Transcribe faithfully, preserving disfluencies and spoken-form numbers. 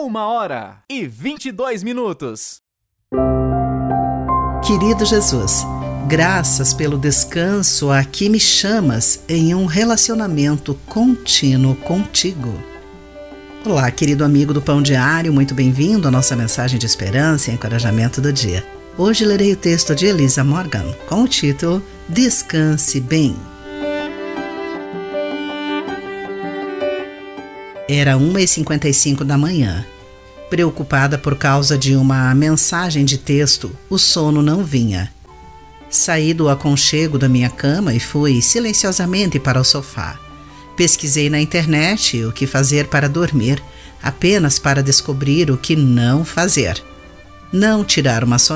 Uma hora e vinte e dois minutos. Querido Jesus, graças pelo descanso a que me chamas em um relacionamento contínuo contigo. Olá, querido amigo do Pão Diário, muito bem-vindo à nossa mensagem de esperança e encorajamento do dia. Hoje lerei o texto de Elisa Morgan com o título Descanse Bem. Era uma e cinquenta e cinco da manhã. Preocupada por causa de uma mensagem de texto, o sono não vinha. Saí do aconchego da minha cama e fui silenciosamente para o sofá. Pesquisei na internet o que fazer para dormir, apenas para descobrir o que não fazer. Não tirar uma soneca.